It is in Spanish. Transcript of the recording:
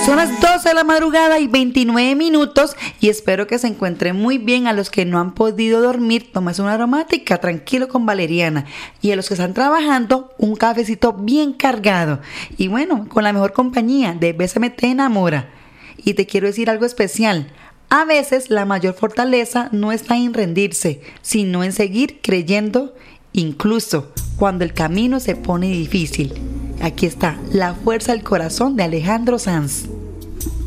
Son las 12 de la madrugada y 29 minutos y espero que se encuentren muy bien. A los que no han podido dormir, tómese una aromática tranquilo con valeriana, y a los que están trabajando, un cafecito bien cargado y bueno, con la mejor compañía de Bésame te enamora. Y te quiero decir algo especial: a veces la mayor fortaleza no está en rendirse, sino en seguir creyendo, incluso cuando el camino se pone difícil. Aquí está La fuerza del corazón de Alejandro Sanz.